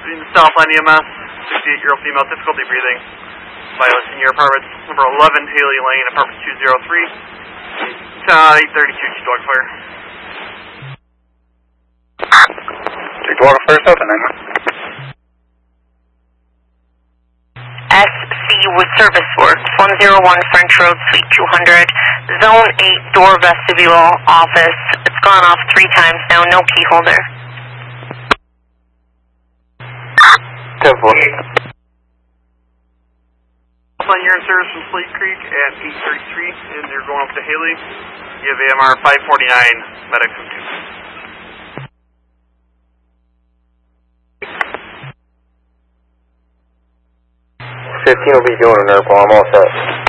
in Southline EMS, 68-year-old female, difficulty breathing. Vital in your apartment, number 11 Haley Lane, apartment 203. 832 dog fire. 2 dog fire, 791. SC with service works, 101 French Road, Suite 200, Zone 8, door vestibule, office. It's gone off 3 times now, no key holder. 10-4. You're in service from Slate Creek at 833, and you're going up to Haley. You have AMR 549, medic from 2. 15 will be doing an airport, I'm all set.